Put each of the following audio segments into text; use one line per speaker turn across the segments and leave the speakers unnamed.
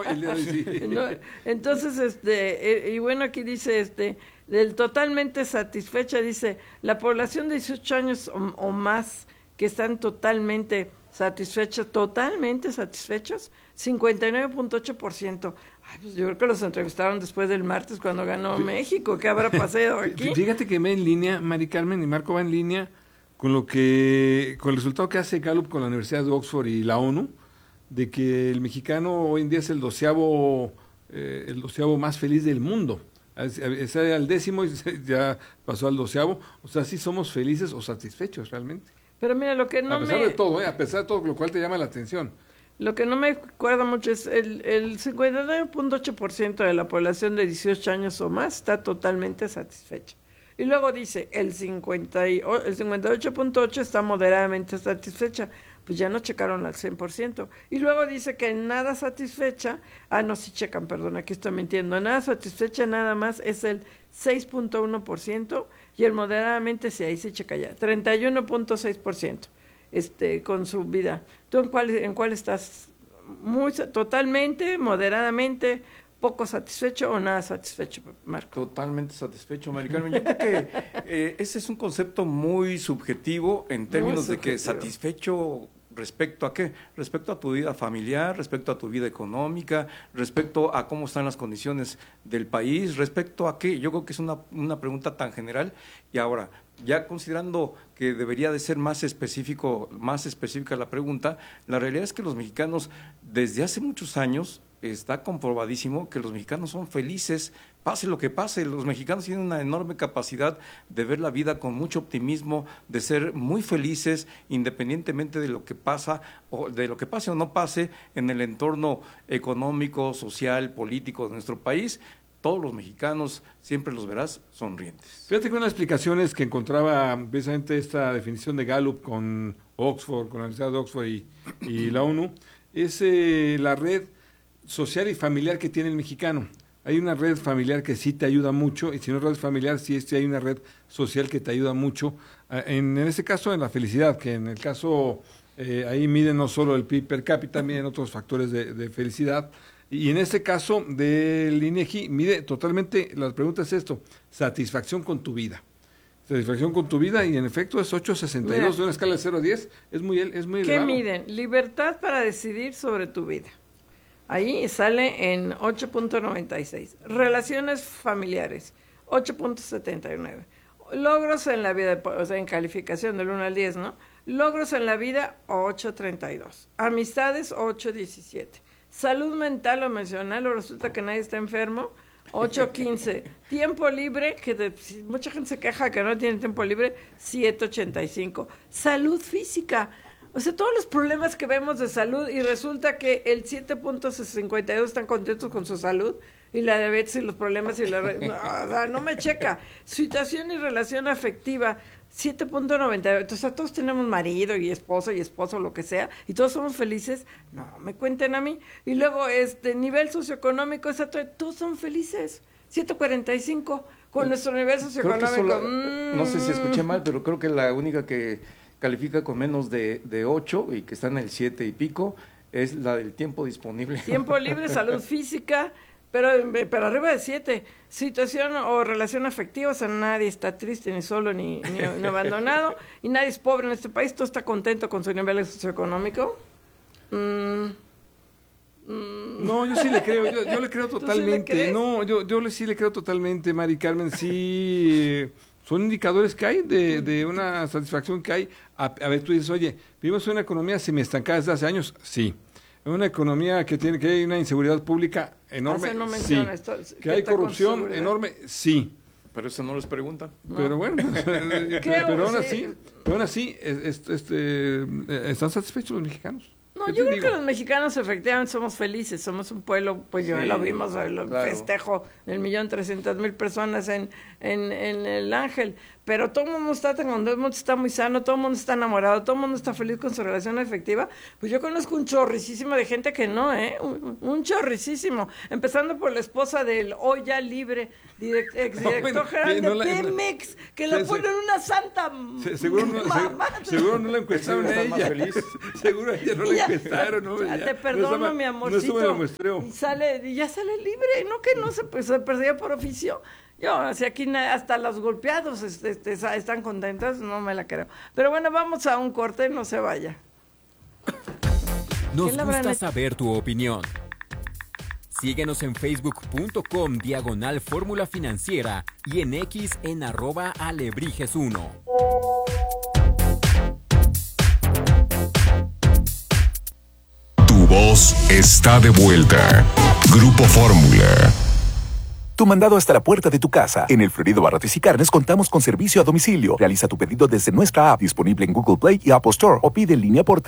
El día de hoy sí.
No, entonces, y bueno, aquí dice, del totalmente satisfecha, dice, la población de 18 años o más que están totalmente satisfechos, 59.8%. Ay, pues yo creo que los entrevistaron después del martes cuando ganó México. ¿Qué habrá pasado aquí?
Fíjate que va en línea, Mari Carmen y Marco, va en línea con el resultado que hace Gallup con la Universidad de Oxford y la ONU, de que el mexicano hoy en día es el doceavo más feliz del mundo. Está al 10º y ya pasó al 12º. O sea, sí somos felices o satisfechos realmente.
Pero mira, lo que no
a pesar de todo, a pesar de todo, lo cual te llama la atención.
Lo que no me acuerdo mucho es el 59.8% de la población de 18 años o más está totalmente satisfecha. Y luego dice, el 58.8% está moderadamente satisfecha. Pues ya no checaron al 100%. Y luego dice que nada satisfecha, sí checan, perdón, aquí estoy mintiendo, nada satisfecha nada más es el 6.1%, y el moderadamente, sí, ahí se checa ya, 31.6%, con su vida. ¿Tú en cuál estás? Totalmente, moderadamente, poco satisfecho o nada satisfecho, Marco?
Totalmente satisfecho, Mari Carmen. Yo creo que ese es un concepto muy subjetivo en términos de que satisfecho ¿respecto a qué? Respecto a tu vida familiar, respecto a tu vida económica, respecto a cómo están las condiciones del país, respecto a qué. Yo creo que es una pregunta tan general. Y ahora, ya considerando que debería de ser más específica la pregunta, la realidad es que los mexicanos desde hace muchos años está comprobadísimo que los mexicanos son felices, pase lo que pase. Los mexicanos tienen una enorme capacidad de ver la vida con mucho optimismo, de ser muy felices independientemente de lo que pasa o de lo que pase o no pase en el entorno económico, social, político de nuestro país. Todos los mexicanos siempre los verás sonrientes.
Fíjate que una de las explicaciones que encontraba precisamente esta definición de Gallup con Oxford, con la Universidad de Oxford y la ONU, es la red social y familiar que tiene el mexicano. Hay una red familiar que sí te ayuda mucho, y si no es red familiar, sí hay una red social que te ayuda mucho. En este caso, en la felicidad, que en el caso, ahí miden no solo el PIB per cápita, miden otros factores de felicidad. Y en este caso del INEGI, mide totalmente, la pregunta es esto, satisfacción con tu vida. Satisfacción con tu vida, y en efecto es 8.62 de una escala de 0 a 10, es muy elevado.
¿Qué miden? Libertad para decidir sobre tu vida. Ahí sale en 8.96. Relaciones familiares, 8.79. Logros en la vida, o sea, en calificación del 1 al 10, ¿no? Logros en la vida, 8.32. Amistades, 8.17. Salud mental o emocional, o resulta que nadie está enfermo, 8.15. Tiempo libre, mucha gente se queja que no tiene tiempo libre, 7.85. Salud física. O sea, todos los problemas que vemos de salud, y resulta que el 7.52 están contentos con su salud, y la diabetes y los problemas no me checa. Situación y relación afectiva, 7.98. O sea, todos tenemos marido y esposo, lo que sea, y todos somos felices. No, me cuenten a mí. Y luego, nivel socioeconómico, todos son felices. 7.45 con nuestro nivel socioeconómico.
No sé si escuché mal, pero creo que la única que califica con menos de 8 y que está en el 7 y pico es la del tiempo disponible.
Tiempo libre, salud física, pero arriba de 7. Situación o relación afectiva, o sea, nadie está triste, ni solo, ni abandonado, y nadie es pobre en este país, todo está contento con su nivel socioeconómico.
No, yo sí le creo, yo le creo totalmente.
¿Sí le crees?
No, yo sí le creo totalmente, Mari Carmen, sí. Son indicadores que hay de una satisfacción que hay. A ver, tú dices, oye, vivimos en una economía semiestancada desde hace años, sí. En una economía que hay una inseguridad pública enorme, sí. Que hay corrupción enorme, sí.
Pero eso no les preguntan.
Pero bueno, pero aún así, están satisfechos los mexicanos.
No, yo creo que los mexicanos efectivamente somos felices, somos un pueblo, pues ya lo vimos, el festejo del 1.300.000 personas en el Ángel, pero todo el mundo está contento, todo el mundo está muy sano, todo el mundo está enamorado, todo el mundo está feliz con su relación afectiva. Pues yo conozco un chorricísimo de gente que no, un chorricísimo, empezando por la esposa del hoy ya libre exdirector general de Pemex, que la ponen una santa
seguro no la encuestaron a ella. Seguro a ella no la encuestaron, ¿no?
Te perdono, mi amorcito. Y ya sale libre, no que no se perdía por oficio. Yo, si aquí hasta los golpeados están contentos, no me la creo. Pero bueno, vamos a un corte, no se vaya.
Nos gusta saber tu opinión. Síguenos en facebook.com/Fórmula Financiera y en X en @Alebrijes1.
Tu voz está de vuelta. Grupo Fórmula. Tu mandado hasta la puerta de tu casa. En El Florido Barrotes y Carnes contamos con servicio a domicilio. Realiza tu pedido desde nuestra app, disponible en Google Play y Apple Store, o pide en línea por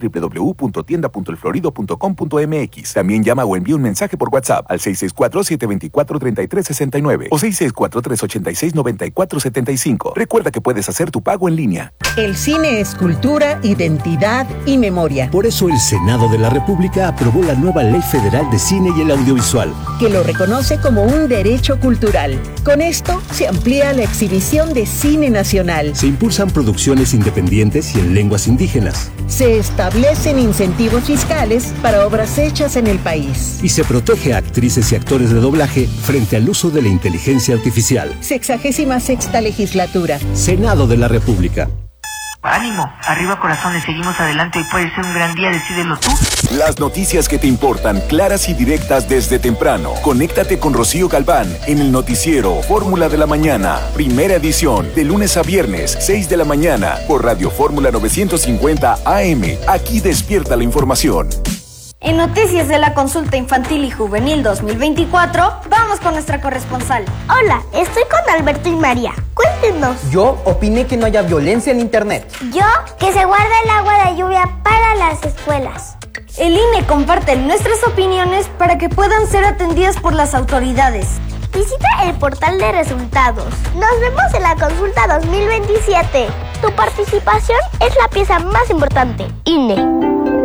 www.tienda.elflorido.com.mx. También llama o envía un mensaje por WhatsApp al 664-724-3369 o 664-386-9475. Recuerda que puedes hacer tu pago en línea.
El cine es cultura, identidad y memoria.
Por eso el Senado de la República aprobó la nueva Ley Federal de Cine y el Audiovisual,
que lo reconoce como un derecho cultural. Con esto se amplía la exhibición de cine nacional.
Se impulsan producciones independientes y en lenguas indígenas.
Se establecen incentivos fiscales para obras hechas en el país.
Y se protege a actrices y actores de doblaje frente al uso de la inteligencia artificial.
66ª legislatura.
Senado de la República.
Ánimo, arriba corazones, seguimos adelante, hoy puede ser un gran día, decídelo tú.
Las noticias que te importan, claras y directas desde temprano. Conéctate con Rocío Galván en el noticiero Fórmula de la Mañana, primera edición, de lunes a viernes, 6 de la mañana, por Radio Fórmula 950 AM. Aquí despierta la información.
En Noticias de la Consulta Infantil y Juvenil 2024, vamos con nuestra corresponsal.
Hola, estoy con Alberto y María. Cuéntenos.
Yo opiné que no haya violencia en internet.
Yo, que se guarde el agua de lluvia para las escuelas.
El INE comparte nuestras opiniones para que puedan ser atendidas por las autoridades.
Visita el portal de resultados. Nos vemos en la consulta 2027. Tu participación es la pieza más importante. INE.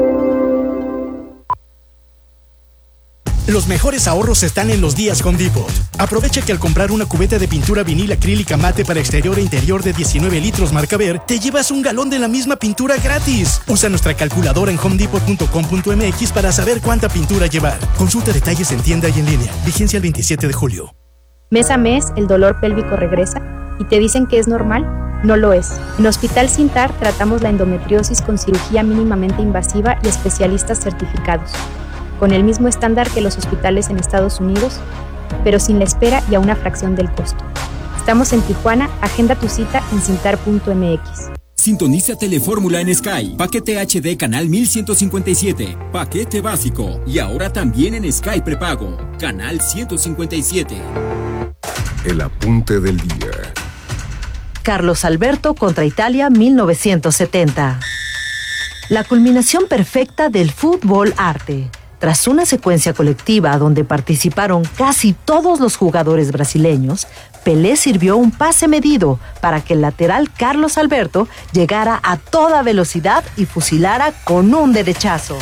Los mejores ahorros están en los días Home Depot. Aprovecha que al comprar una cubeta de pintura vinil acrílica mate para exterior e interior de 19 litros marca Ver, te llevas un galón de la misma pintura gratis. Usa nuestra calculadora en homedepot.com.mx para saber cuánta pintura llevar. Consulta detalles en tienda y en línea. Vigencia el 27 de julio.
Mes a mes, el dolor pélvico regresa y te dicen que es normal. No lo es. En Hospital Sintar tratamos la endometriosis con cirugía mínimamente invasiva y especialistas certificados, con el mismo estándar que los hospitales en Estados Unidos, pero sin la espera y a una fracción del costo. Estamos en Tijuana, agenda tu cita en cintar.mx.
Sintoniza Telefórmula en Sky, paquete HD canal 1157, paquete básico y ahora también en Sky prepago, canal 157.
El apunte del día.
Carlos Alberto contra Italia 1970. La culminación perfecta del fútbol arte. Tras una secuencia colectiva donde participaron casi todos los jugadores brasileños, Pelé sirvió un pase medido para que el lateral Carlos Alberto llegara a toda velocidad y fusilara con un derechazo.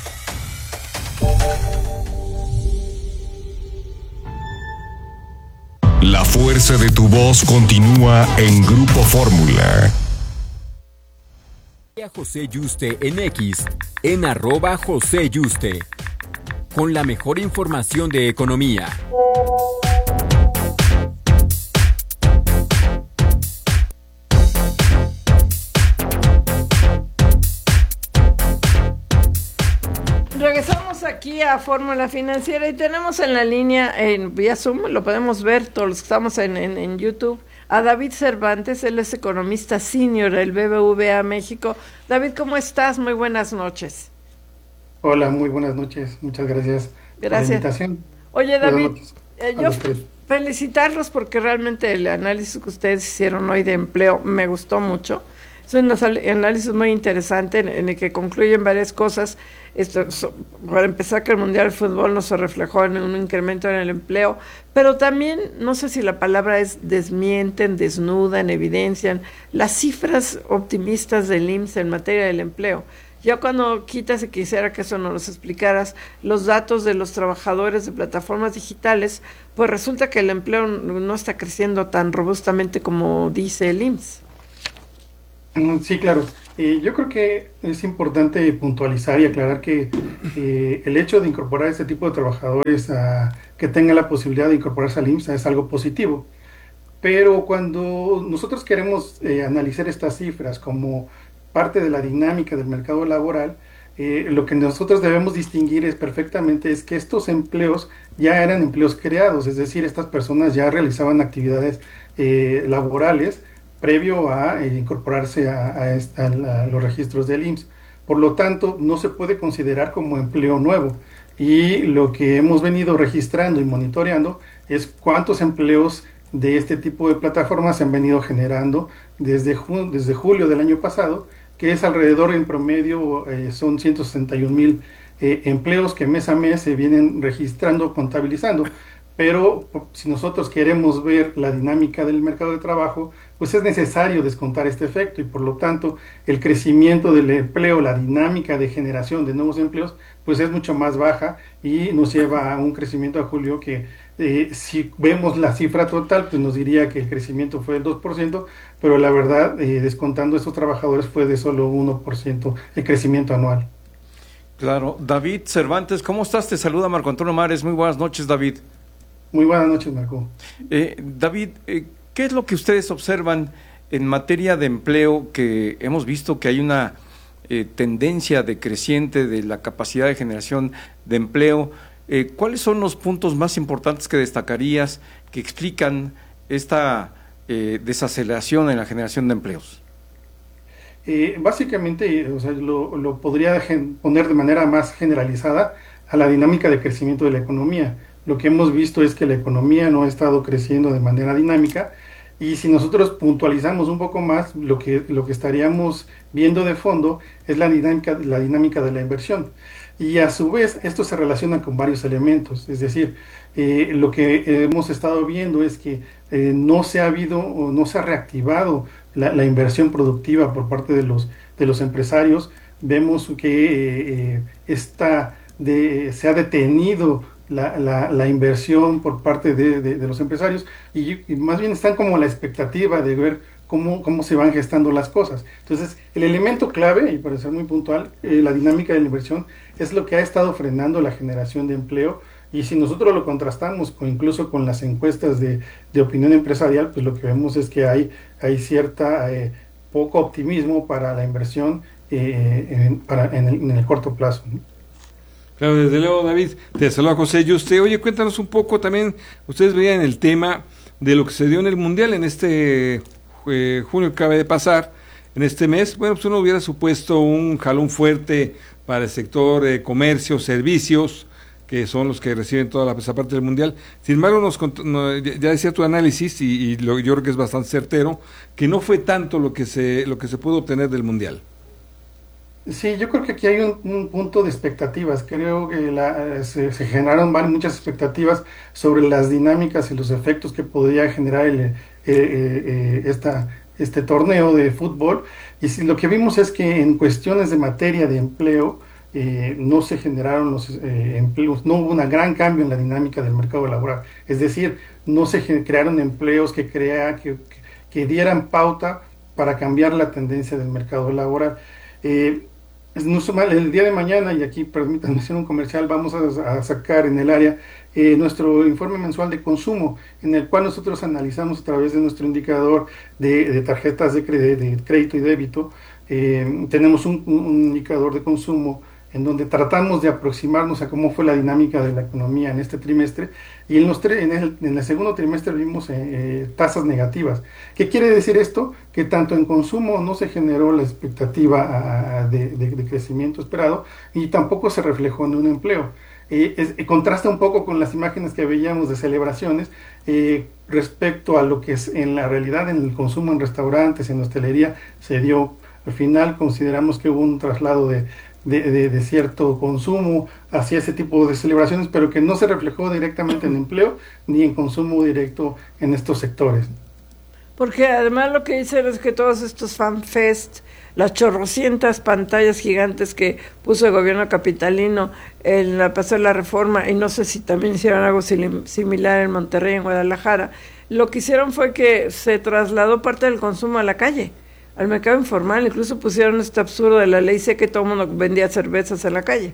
La fuerza de tu voz continúa en Grupo Fórmula.
A José Yuste en X, en @José Yuste, con la mejor información de economía.
Regresamos aquí a Fórmula Financiera y tenemos en la línea, vía Zoom, lo podemos ver todos los que estamos en YouTube, a David Cervantes. Él es economista senior del BBVA México. David, ¿cómo estás? Muy buenas noches.
Hola, muy buenas noches. Muchas gracias por la invitación.
Oye, David, yo felicitarlos porque realmente el análisis que ustedes hicieron hoy de empleo me gustó mucho. Es un análisis muy interesante en el que concluyen varias cosas. Para empezar, que el Mundial de Fútbol no se reflejó en un incremento en el empleo, pero también, no sé si la palabra es desmienten, desnudan, evidencian las cifras optimistas del IMSS en materia del empleo. Ya cuando quitas, y quisiera que eso nos los explicaras, los datos de los trabajadores de plataformas digitales, pues resulta que el empleo no está creciendo tan robustamente como dice el IMSS.
Sí, claro. Yo creo que es importante puntualizar y aclarar que el hecho de incorporar este tipo de trabajadores que tengan la posibilidad de incorporarse al IMSS es algo positivo. Pero cuando nosotros queremos analizar estas cifras como parte de la dinámica del mercado laboral, lo que nosotros debemos distinguir perfectamente es que estos empleos ya eran empleos creados, es decir, estas personas ya realizaban actividades laborales previo a incorporarse a los registros del IMSS. Por lo tanto, no se puede considerar como empleo nuevo. Y lo que hemos venido registrando y monitoreando es cuántos empleos de este tipo de plataformas se han venido generando desde julio del año pasado, que es alrededor, en promedio, son 161,000 empleos que mes a mes se vienen registrando, contabilizando. Pero si nosotros queremos ver la dinámica del mercado de trabajo, pues es necesario descontar este efecto, y por lo tanto el crecimiento del empleo, la dinámica de generación de nuevos empleos, pues es mucho más baja y nos lleva a un crecimiento a julio que si vemos la cifra total, pues nos diría que el crecimiento fue del 2%, pero la verdad, descontando a estos trabajadores, fue de solo 1% el crecimiento anual.
Claro. David Cervantes, ¿cómo estás? Te saluda Marco Antonio Mares. Muy buenas noches, David.
Muy buenas noches, Marco.
David, ¿qué es lo que ustedes observan en materia de empleo? Que hemos visto que hay una tendencia decreciente de la capacidad de generación de empleo. ¿Cuáles son los puntos más importantes que destacarías que explican esta desaceleración en la generación de empleos?
Básicamente, o sea, lo podría poner de manera más generalizada a la dinámica de crecimiento de la economía. Lo que hemos visto es que la economía no ha estado creciendo de manera dinámica, y si nosotros puntualizamos un poco más, lo que estaríamos viendo de fondo es la dinámica de la inversión. Y a su vez esto se relaciona con varios elementos, es decir, lo que hemos estado viendo es que no se ha reactivado la inversión productiva por parte de los empresarios. Vemos que se ha detenido la inversión por parte de los empresarios, y más bien están como a la expectativa de ver cómo se van gestando las cosas. Entonces, el elemento clave, y para ser muy puntual, la dinámica de la inversión es lo que ha estado frenando la generación de empleo. Y si nosotros lo contrastamos incluso con las encuestas de opinión empresarial, pues lo que vemos es que hay cierta poco optimismo para la inversión en el corto plazo, ¿no?
Claro, desde luego, David. Te saluda José Yuste. Oye, cuéntanos un poco también, ustedes veían el tema de lo que se dio en el Mundial en este junio que acaba de pasar, en este mes. Bueno, pues uno hubiera supuesto un jalón fuerte para el sector comercio, servicios, que son los que reciben toda esa parte del Mundial. Sin embargo, ya decía tu análisis, y yo creo que es bastante certero, que no fue tanto lo que se pudo obtener del Mundial.
Sí, yo creo que aquí hay un punto de expectativas. Creo que se generaron muchas expectativas sobre las dinámicas y los efectos que podría generar este torneo de fútbol. Y lo que vimos es que en cuestiones de materia de empleo no se generaron los empleos, no hubo un gran cambio en la dinámica del mercado laboral. Es decir, no se crearon empleos que dieran pauta para cambiar la tendencia del mercado laboral. El día de mañana, y aquí permítanme hacer un comercial, vamos a sacar en el área nuestro informe mensual de consumo, en el cual nosotros analizamos a través de nuestro indicador de tarjetas de crédito y débito. Tenemos un indicador de consumo en donde tratamos de aproximarnos a cómo fue la dinámica de la economía en este trimestre, y en el segundo trimestre vimos tasas negativas. ¿Qué quiere decir esto? Que tanto en consumo no se generó la expectativa de crecimiento esperado, y tampoco se reflejó en un empleo. Contrasta un poco con las imágenes que veíamos de celebraciones respecto a lo que es en la realidad en el consumo en restaurantes, en hostelería, se dio. Al final consideramos que hubo un traslado de de cierto consumo hacia ese tipo de celebraciones, pero que no se reflejó directamente en empleo ni en consumo directo en estos sectores.
Porque además lo que dicen es que todos estos fanfest, las chorrocientas pantallas gigantes que puso el gobierno capitalino en la pasó la reforma, y no sé si también hicieron algo similar en Monterrey, en Guadalajara, lo que hicieron fue que se trasladó parte del consumo a la calle, al mercado informal. Incluso pusieron este absurdo de la ley seca que todo el mundo vendía cervezas en la calle.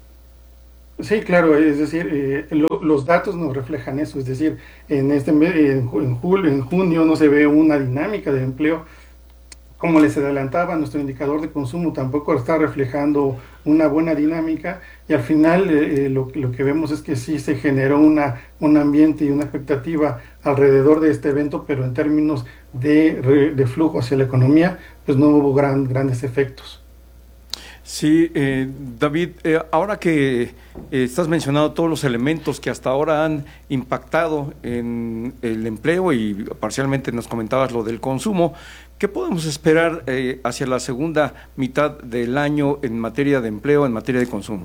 Sí, claro, es decir, los datos nos reflejan eso, es decir, en junio no se ve una dinámica de empleo. Como les adelantaba, nuestro indicador de consumo tampoco está reflejando una buena dinámica, y al final lo que vemos es que sí se generó un ambiente y una expectativa alrededor de este evento, pero en términos de flujo hacia la economía, pues no hubo grandes efectos.
Sí, David, ahora que estás mencionando todos los elementos que hasta ahora han impactado en el empleo y parcialmente nos comentabas lo del consumo, ¿qué podemos esperar hacia la segunda mitad del año en materia de empleo, en materia de consumo?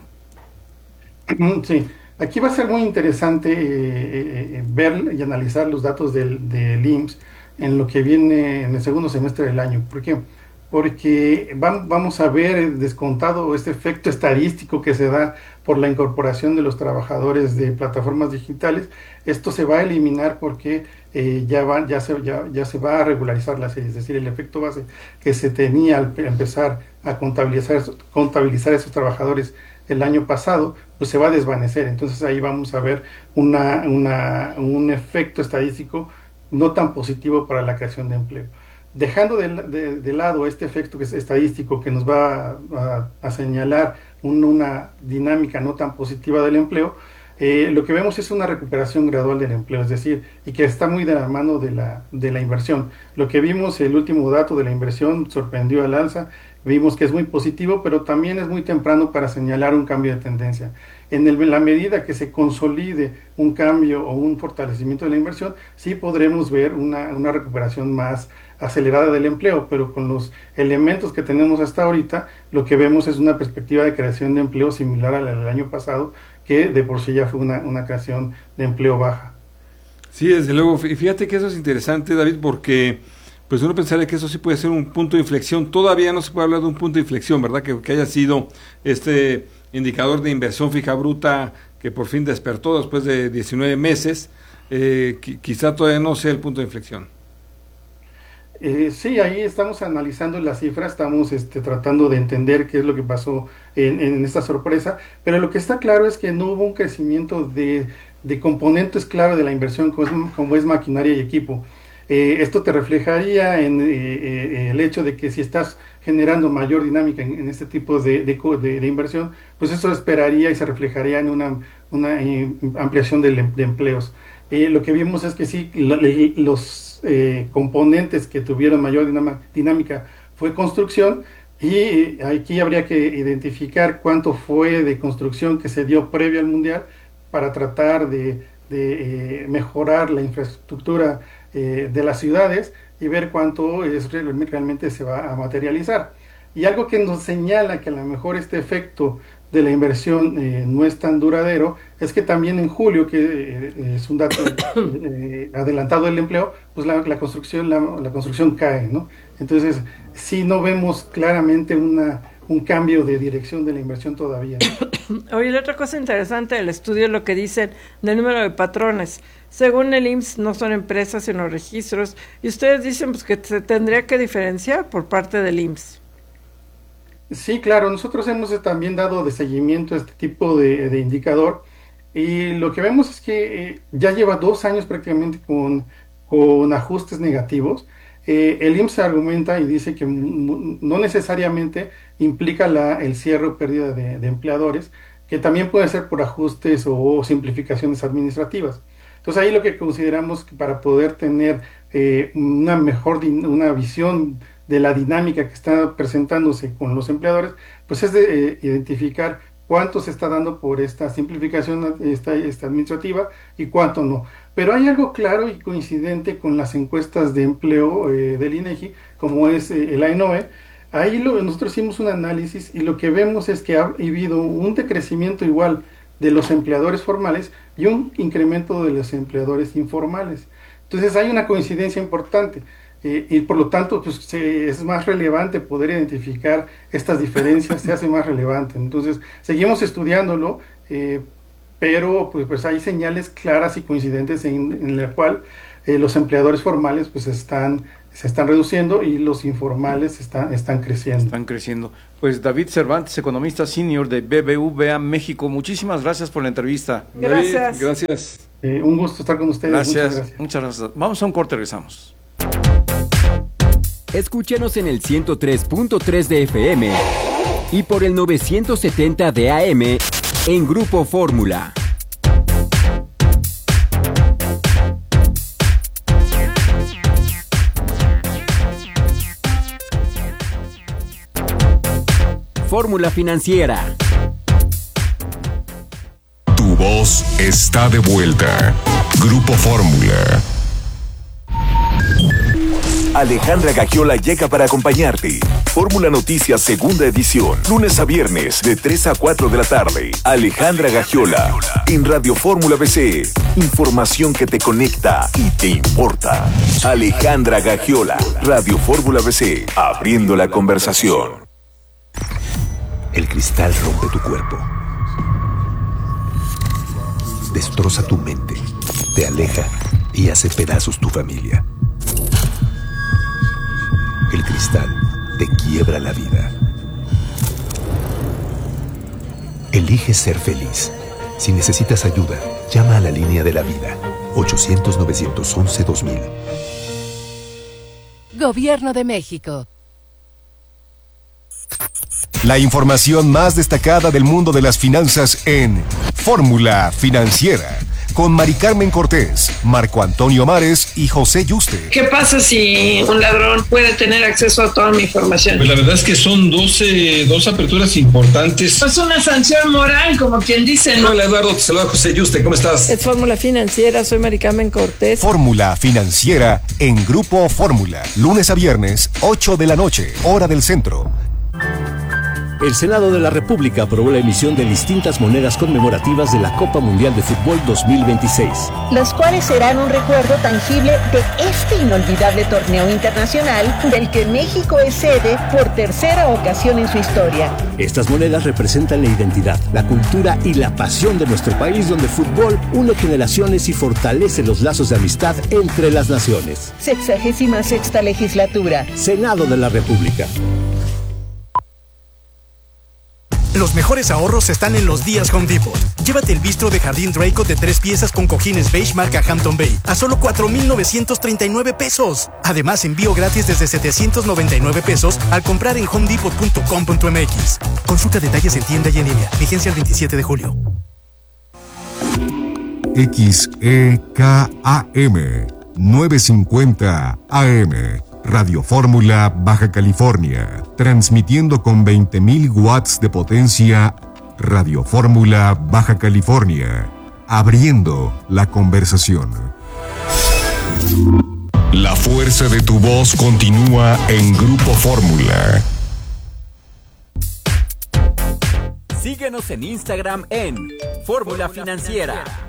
Sí, aquí va a ser muy interesante ver y analizar los datos del IMSS en lo que viene en el segundo semestre del año. ¿Por qué? Porque vamos a ver descontado este efecto estadístico que se da por la incorporación de los trabajadores de plataformas digitales. Esto se va a eliminar porque ya se va a regularizar la serie, es decir, el efecto base que se tenía al empezar a contabilizar esos trabajadores el año pasado, pues se va a desvanecer. Entonces ahí vamos a ver un efecto estadístico no tan positivo para la creación de empleo. Dejando de lado este efecto que es estadístico, que nos va a señalar una dinámica no tan positiva del empleo, lo que vemos es una recuperación gradual del empleo, es decir, y que está muy de la mano de la inversión. Lo que vimos, el último dato de la inversión sorprendió al alza, vimos que es muy positivo, pero también es muy temprano para señalar un cambio de tendencia. En la medida que se consolide un cambio o un fortalecimiento de la inversión, sí podremos ver una recuperación más acelerada del empleo, pero con los elementos que tenemos hasta ahorita, lo que vemos es una perspectiva de creación de empleo similar a la del año pasado, que de por sí ya fue una creación de empleo baja.
Sí, desde luego. Y fíjate que eso es interesante, David, porque pues uno pensaría que eso sí puede ser un punto de inflexión. Todavía no se puede hablar de un punto de inflexión, ¿verdad? Que haya sido este indicador de inversión fija bruta que por fin despertó después de 19 meses. Quizá todavía no sea el punto de inflexión.
Sí, ahí estamos analizando las cifras, estamos tratando de entender qué es lo que pasó en esta sorpresa, pero lo que está claro es que no hubo un crecimiento de componentes clave de la inversión como es maquinaria y equipo. Esto te reflejaría en el hecho de que si estás generando mayor dinámica en este tipo de inversión, pues eso esperaría y se reflejaría en una ampliación de empleos. Lo que vimos es que sí, los componentes que tuvieron mayor dinámica fue construcción, y aquí habría que identificar cuánto fue de construcción que se dio previo al Mundial para tratar de mejorar la infraestructura de las ciudades y ver cuánto realmente se va a materializar. Y algo que nos señala que a lo mejor este efecto de la inversión no es tan duradero es que también en julio, que es un dato adelantado del empleo, pues la construcción cae, ¿no? Entonces sí no vemos claramente un cambio de dirección de la inversión todavía.
Oye, la otra cosa interesante del estudio es lo que dicen del número de patrones. Según el IMSS, no son empresas sino registros, y ustedes dicen pues que se tendría que diferenciar por parte del IMSS.
Sí, claro, nosotros hemos también dado de seguimiento a este tipo de indicador, y lo que vemos es que ya lleva 2 años prácticamente con ajustes negativos. El IMSS argumenta y dice que no necesariamente implica el cierre o pérdida de empleadores, que también puede ser por ajustes o simplificaciones administrativas. Entonces ahí lo que consideramos que para poder tener una visión de la dinámica que está presentándose con los empleadores, pues es de identificar cuánto se está dando por esta simplificación esta administrativa y cuánto no. Pero hay algo claro y coincidente con las encuestas de empleo del INEGI, como es el AENOE. ahí nosotros hicimos un análisis y lo que vemos es que ha habido un decrecimiento igual de los empleadores formales y un incremento de los empleadores informales. Entonces hay una coincidencia importante y por lo tanto pues, es más relevante poder identificar estas diferencias, se hace más relevante. Entonces seguimos estudiándolo, pero pues hay señales claras y coincidentes en la cual los empleadores formales pues se están reduciendo y los informales están creciendo.
Están creciendo. Pues David Cervantes, economista senior de BBVA México, muchísimas gracias por la entrevista.
Gracias.
David, gracias.
Un gusto estar con ustedes.
Gracias. Muchas gracias. Vamos a un corte, regresamos.
Escúchenos en el 103.3 de FM y por el 970 de AM en Grupo Fórmula. Fórmula Financiera.
Tu voz está de vuelta. Grupo Fórmula.
Alejandra Gagiola llega para acompañarte. Fórmula Noticias, segunda edición. Lunes a viernes, de 3 a 4 de la tarde. Alejandra Gagiola, en Radio Fórmula BC. Información que te conecta y te importa. Alejandra Gagiola, Radio Fórmula BC. Abriendo la conversación.
El cristal rompe tu cuerpo. Destroza tu mente. Te aleja y hace pedazos tu familia. El cristal te quiebra la vida. Elige ser feliz. Si necesitas ayuda, llama a la línea de la vida. 800-911-2000.
Gobierno de México.
La información más destacada del mundo de las finanzas en Fórmula Financiera, con Mari Carmen Cortés, Marco Antonio Mares y José Yuste.
¿Qué pasa si un ladrón puede tener acceso a toda mi información?
Pues la verdad es que son dos aperturas importantes.
Es una sanción moral, como quien dice, ¿no?
Hola Eduardo, te saluda José Yuste, ¿cómo estás?
Es Fórmula Financiera, soy Mari Carmen Cortés.
Fórmula Financiera en Grupo Fórmula, lunes a viernes, 8 de la noche, hora del centro.
El Senado de la República aprobó la emisión de distintas monedas conmemorativas de la Copa Mundial de Fútbol 2026.
Las cuales serán un recuerdo tangible de este inolvidable torneo internacional del que México es sede por tercera ocasión en su historia.
Estas monedas representan la identidad, la cultura y la pasión de nuestro país, donde el fútbol une generaciones y fortalece los lazos de amistad entre las naciones.
66ª legislatura.
Senado de la República.
Los mejores ahorros están en los días Home Depot. Llévate el bistro de jardín Draco de 3 piezas con cojines beige marca Hampton Bay a solo 4,939 pesos. Además, envío gratis desde 799 pesos al comprar en homedepot.com.mx. Consulta detalles en tienda y en línea. Vigencia el 27 de julio.
XEKAM 950 AM. Radio Fórmula Baja California, transmitiendo con 20,000 watts de potencia. Radio Fórmula Baja California, abriendo la conversación. La fuerza de tu voz continúa en Grupo Fórmula.
Síguenos en Instagram en Fórmula Financiera.